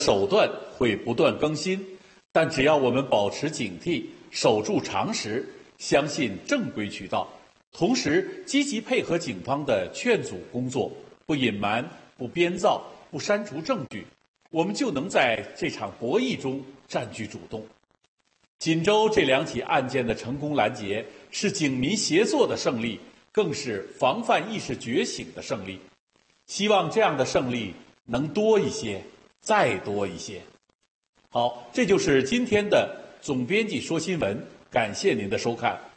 手段会不断更新，但只要我们保持警惕，守住常识，相信正规渠道，同时积极配合警方的劝阻工作，不隐瞒、不编造、不删除证据，我们就能在这场博弈中占据主动。锦州这2起案件的成功拦截，是警民协作的胜利，更是防范意识觉醒的胜利。希望这样的胜利能多一些，再多一些。好，这就是今天的总编辑说新闻，感谢您的收看。